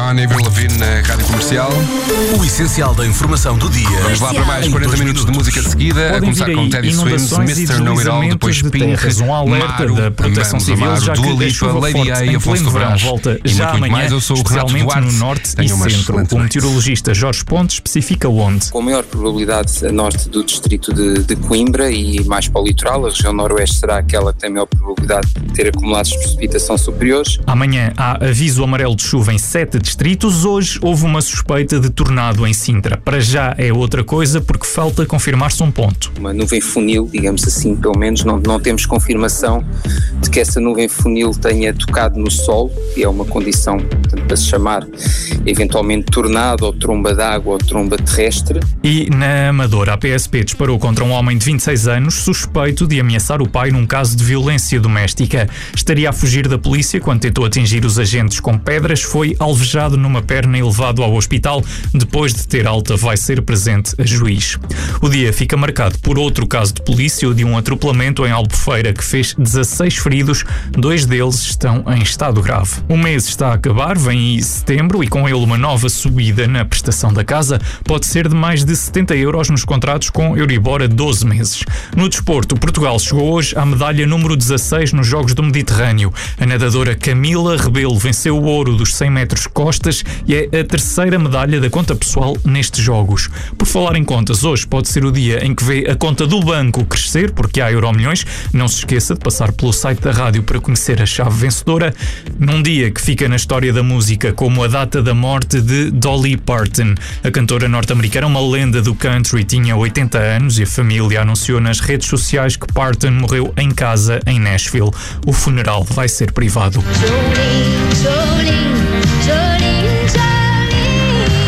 On, Avril Lavigne na Rádio Comercial. O essencial da informação do dia. Vamos lá para mais 40 minutos de música de seguida. A começar com Teddy Swims, Mr. Know-It-All, depois Pink, um alerta Maru, da Proteção Civil, já que Dua a Lipa, chuva Lady forte A, em Afonso pleno verão Brás volta e já muito amanhã, mais. Eu sou o Renato especialmente Duarte. no Norte e Tenham uma Centro. excelente O noite. meteorologista Jorge Pontes especifica onde. Com maior probabilidade a norte do distrito de Coimbra e mais para o litoral. A região noroeste será aquela que tem maior probabilidade de ter acumulados de precipitação superiores. Amanhã há aviso amarelo de chuva em 7 distritos. Hoje houve uma suspeita de tornado em Sintra. Para já é outra coisa porque falta confirmar-se um ponto. Uma nuvem funil, digamos assim, pelo menos não temos confirmação de que essa nuvem funil tenha tocado no solo, e é uma condição, portanto, para se chamar eventualmente tornado ou tromba d'água ou tromba terrestre. E na Amadora, a PSP disparou contra um homem de 26 anos suspeito de ameaçar o pai num caso de violência doméstica. Estaria a fugir da polícia quando tentou atingir os agentes com pedras, foi alvejado numa perna e levado ao hospital. Depois de ter alta, vai ser presente a juiz. O dia fica marcado por outro caso de polícia, o de um atropelamento em Albufeira que fez 16 feridos, 2 deles estão em estado grave. O mês está a acabar, vem aí setembro e com ele uma nova subida na prestação da casa, pode ser de mais de 70 euros nos contratos com Euribor a 12 meses. No desporto, Portugal chegou hoje à medalha número 16 nos Jogos do Mediterrâneo. A nadadora Camila Rebelo venceu o ouro dos 100 metros costas e é a terceira medalha da conta pessoal nestes Jogos. Por falar em contas, hoje pode ser o dia em que vê a conta do banco crescer, porque há Euromilhões. Não se esqueça de passar pelo site da rádio para conhecer a chave vencedora. Num dia que fica na história da música como a data da morte de Dolly Parton. A cantora norte-americana, uma lenda do country, tinha 80 anos e a família anunciou nas redes sociais que Parton morreu em casa em Nashville. O funeral vai ser privado.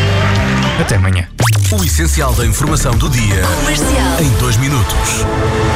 Até amanhã. O essencial da informação do dia. Em 2 minutos.